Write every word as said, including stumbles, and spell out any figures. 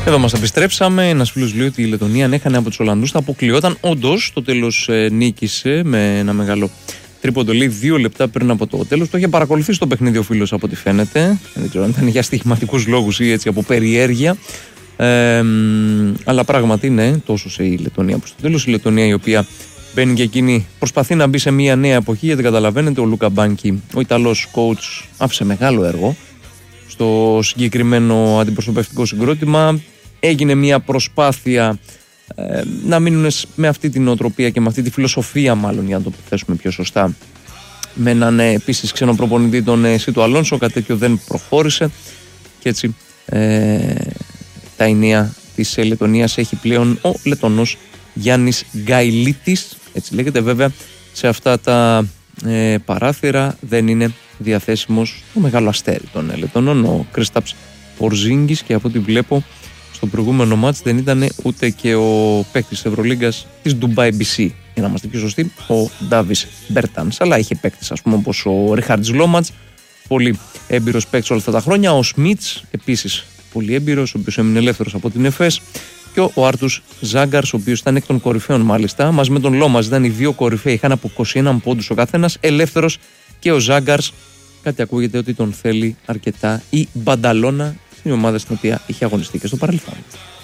Εδώ μας επιστρέψαμε. Ένας φίλος λέει ότι η Λετωνία αν έχανε από τους Ολλανδούς θα αποκλειόταν. Όντως, το τέλος ε, νίκησε με ένα μεγάλο τρίποντο. Λέει δύο λεπτά πριν από το τέλος. Το είχε παρακολουθήσει το παιχνίδι ο φίλος από ό,τι φαίνεται. Δεν ξέρω αν ήταν για στοιχηματικούς λόγους ή έτσι από περιέργεια. Ε, αλλά πράγματι, ναι, τόσο σε η Λετωνία προς το τέλος. Η Λετωνία η οποία μπαίνει και εκείνη προσπαθεί να μπει σε μια νέα εποχή. Γιατί καταλαβαίνετε, ο Λούκα Μπάνκι, ο Ιταλός coach, άφησε μεγάλο έργο στο συγκεκριμένο αντιπροσωπευτικό συγκρότημα. Έγινε μια προσπάθεια ε, να μείνουν με αυτή την νοοτροπία και με αυτή τη φιλοσοφία, μάλλον για να το θέσουμε πιο σωστά, με έναν ε, επίσης ξενοπροπονητή, τον ε, Σίτο Αλόνσο. Κάτι τέτοιο δεν προχώρησε και έτσι ε, τα ενία της Λετωνίας έχει πλέον ο Λετωνός Γιάννης Γκαϊλίτης, έτσι λέγεται. Βέβαια σε αυτά τα ε, παράθυρα δεν είναι διαθέσιμος το μεγάλο αστέρι των Λετωνών, ο Κρίσταπς Πορζίνγκης, και από ό,τι βλέπω στο προηγούμενο μάτς δεν ήταν ούτε και ο παίκτης της Ευρωλίγκας της Dubai μπι σι, για να είμαστε πιο σωστοί, ο Ντάβις Μπέρτανς. Αλλά είχε παίκτης, ας πούμε, όπως ο Ριχάρντ Λόμαντς, πολύ έμπειρος παίκτης όλα αυτά τα χρόνια. Ο Σμιτς, επίσης πολύ έμπειρος, ο οποίος έμεινε ελεύθερος από την Εφές. Και ο Άρτους Ζάγκαρς, ο οποίος ήταν εκ των κορυφαίων μάλιστα. Μαζί με τον Λόμαντς ήταν οι δύο κορυφαίοι, είχαν από είκοσι ένα πόντους ο καθένας, ελεύθερος και ο Ζάγκαρς. Κάτι ακούγεται ότι τον θέλει αρκετά η Μπανταλώνα, στην ομάδα στην οποία είχε αγωνιστεί και στο παρελθόν.